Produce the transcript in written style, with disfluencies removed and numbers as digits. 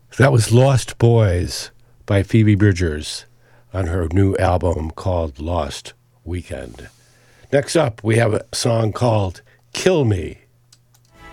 That was Lost Boys by Phoebe Bridgers on her new album called Lost Weekend. Next up, we have a song called Kill Me